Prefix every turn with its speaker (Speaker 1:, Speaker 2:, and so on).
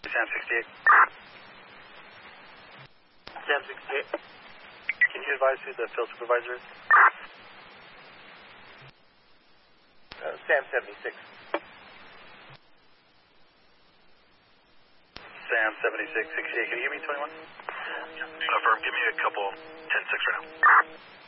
Speaker 1: Sam 68.
Speaker 2: Sam 68. Can you advise who the field supervisor is? Sam 76.
Speaker 1: Sam 76, 68. Can you give me 21?
Speaker 3: Affirm. Give me a couple 10-6 right now.